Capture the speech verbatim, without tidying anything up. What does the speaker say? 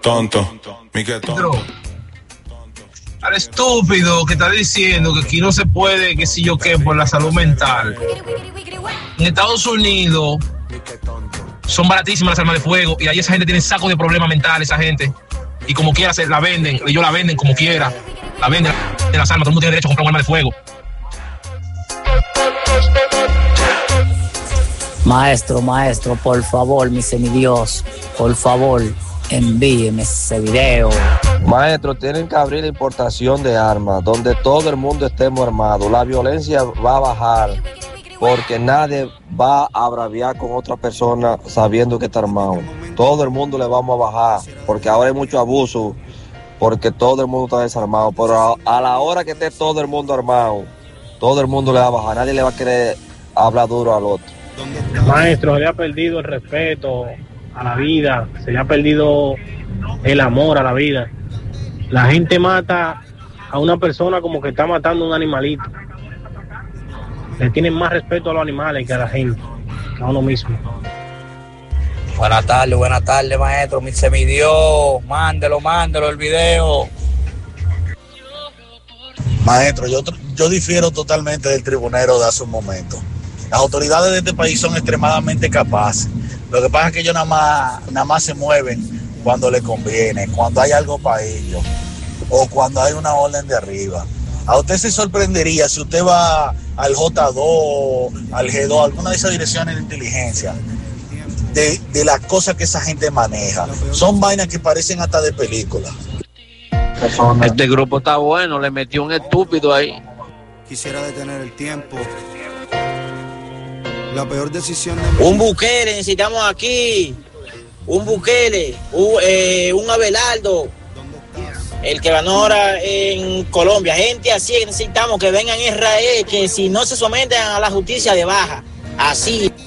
tonto, mi que tonto. Al estúpido que está diciendo que aquí no se puede, que si yo qué, por la salud mental. En Estados Unidos son baratísimas las armas de fuego y ahí esa gente tiene sacos de problemas mentales, esa gente. Y como quiera se la venden, ellos la venden como quiera. La venden de las armas, todo el mundo tiene derecho a comprar un arma de fuego. Maestro, maestro, por favor, mi semidios, por favor, envíeme ese video. Maestro, tienen que abrir la importación de armas, donde todo el mundo estemos armados. La violencia va a bajar, porque nadie va a braviar con otra persona sabiendo que está armado. Todo el mundo le vamos a bajar, porque ahora hay mucho abuso, porque todo el mundo está desarmado. Pero a, a la hora que esté todo el mundo armado, todo el mundo le va a bajar. Nadie le va a querer hablar duro al otro. Maestro, se le ha perdido el respeto a la vida, se le ha perdido el amor a la vida. La gente mata a una persona como que está matando a un animalito. Le tienen más respeto a los animales que a la gente, que a uno mismo. Buenas tardes, buenas tardes, maestro. Mi se midió, mándelo, mándelo el video. Maestro, yo, yo difiero totalmente del tribunero de hace un momento. Las autoridades de este país son extremadamente capaces. Lo que pasa es que ellos nada más, nada más se mueven cuando les conviene, cuando hay algo para ellos o cuando hay una orden de arriba. A usted se sorprendería si usted va al J dos, al G dos, alguna de esas direcciones de inteligencia, de, de las cosas que esa gente maneja. Son vainas que parecen hasta de película. Este grupo está bueno, le metió un estúpido ahí. Quisiera detener el tiempo. La peor decisión de mi... Un Bukele necesitamos aquí. Un Bukele, un, eh, un Abelardo, el que ganó ahora en Colombia. Gente así necesitamos que vengan a Israel, que si no se someten a la justicia de baja. Así.